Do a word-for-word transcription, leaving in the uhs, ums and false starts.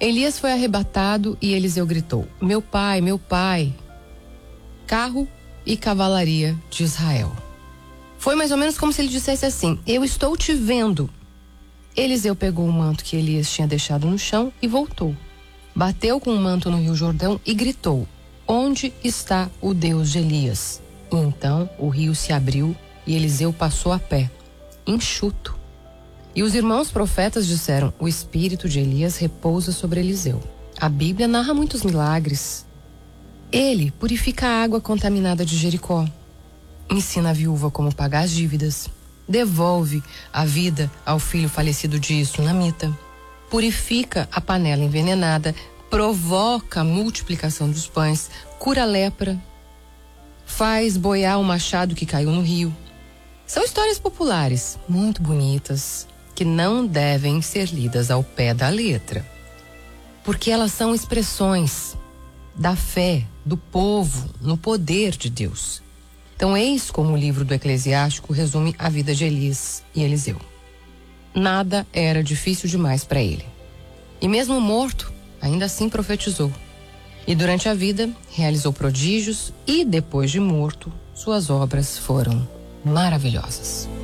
Elias foi arrebatado e Eliseu gritou: meu pai, meu pai, carro e cavalaria de Israel. Foi mais ou menos como se ele dissesse assim: eu estou te vendo. Eliseu pegou o manto que Elias tinha deixado no chão e voltou. Bateu com o manto no rio Jordão e gritou: onde está o Deus de Elias? E então o rio se abriu e Eliseu passou a pé, enxuto. E os irmãos profetas disseram: o espírito de Elias repousa sobre Eliseu. A Bíblia narra muitos milagres. Ele purifica a água contaminada de Jericó, ensina a viúva como pagar as dívidas, devolve a vida ao filho falecido de Sunamita, purifica a panela envenenada, provoca a multiplicação dos pães, cura a lepra, faz boiar o machado que caiu no rio. São histórias populares, muito bonitas, que não devem ser lidas ao pé da letra, porque elas são expressões da fé do povo no poder de Deus. Então, eis como o livro do Eclesiástico resume a vida de Elias e Eliseu. Nada era difícil demais para ele. E mesmo morto, ainda assim profetizou. E durante a vida, realizou prodígios e, depois de morto, suas obras foram maravilhosas.